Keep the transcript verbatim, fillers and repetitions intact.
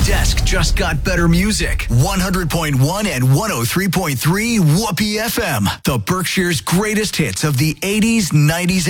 desk just got better music. one hundred point one and one oh three point three Whoopee F M. The Berkshire's greatest hits of the eighties, nineties,